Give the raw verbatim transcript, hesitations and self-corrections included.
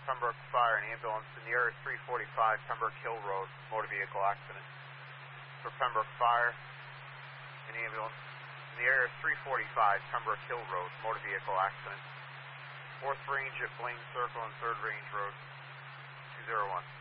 Pembroke Fire, an ambulance in the area three forty-five Pembroke Hill Road, motor vehicle accident. For Pembroke Fire, an ambulance in the area three forty-five Pembroke Hill Road, motor vehicle accident. Fourth range at Blaine Circle and Third Range Road, two zero one.